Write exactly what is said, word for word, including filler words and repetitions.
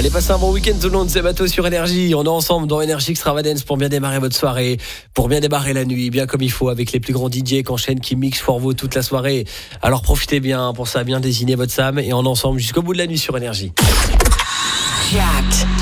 Allez, passez un bon week-end tout le monde, c'est Mato sur Énergie. On est ensemble dans Énergie Extravagance pour bien démarrer votre soirée, pour bien démarrer la nuit, bien comme il faut, avec les plus grands D J qu'enchaînent, qui mixent pour vous toute la soirée. Alors profitez bien pour ça, bien désigner votre Sam et on est ensemble jusqu'au bout de la nuit sur Énergie. Jacked.